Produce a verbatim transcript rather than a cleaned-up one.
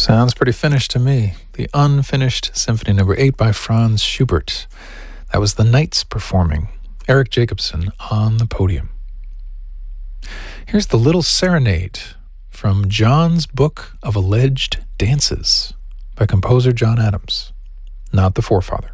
Sounds pretty finished to me. The Unfinished Symphony Number eight by Franz Schubert. That was the Knights performing. Eric Jacobson on the podium. Here's the Little Serenade from John's Book of Alleged Dances by composer John Adams, not the forefather.